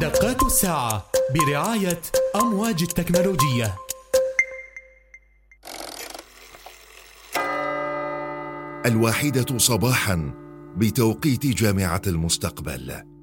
دقات الساعة برعاية أمواج التكنولوجية. الواحدة صباحا بتوقيت جامعة المستقبل.